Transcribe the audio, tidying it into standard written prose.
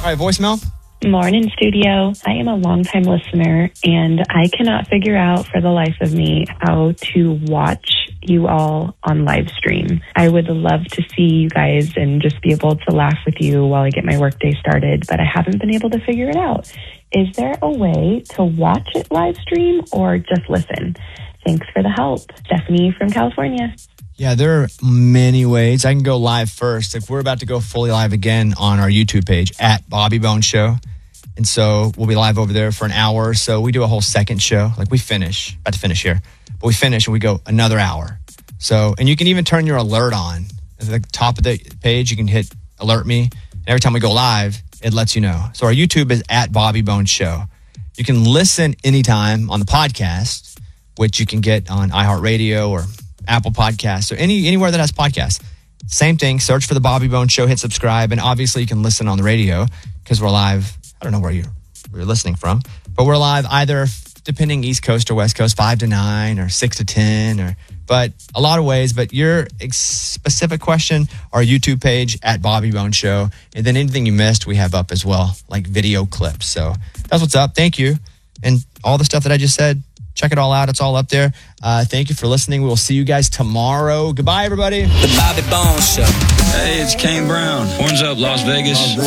right, voicemail. Morning, studio. I am a longtime listener, and I cannot figure out for the life of me how to watch you all on live stream. I would love to see you guys and just be able to laugh with you while I get my workday started, but I haven't been able to figure it out. Is there a way to watch it live stream or just listen? Thanks for the help. Stephanie from California. Yeah, there are many ways. I can go live first. If we're about to go fully live again on our YouTube page at Bobby Bones Show. And so we'll be live over there for an hour or so. We do a whole second show. Like we finish, about to finish here, but we finish and we go another hour. So, and you can even turn your alert on. At the top of the page, you can hit alert me. And every time we go live, it lets you know. So our YouTube is at Bobby Bones Show. You can listen anytime on the podcast, which you can get on iHeartRadio or Apple Podcasts, or anywhere that has podcasts. Same thing, search for the Bobby Bones Show, hit subscribe, and obviously you can listen on the radio because we're live. I don't know where you're listening from, but we're live either depending East Coast or West Coast, 5 to 9 or 6 to 10, but a lot of ways. But your specific question, our YouTube page at Bobby Bones Show, and then anything you missed, we have up as well, like video clips. So that's what's up. Thank you. And all the stuff that I just said, check it all out. It's all up there. Thank you for listening. We will see you guys tomorrow. Goodbye, everybody. The Bobby Bones Show. Hey, it's Kane Brown. Horns up, Las Vegas.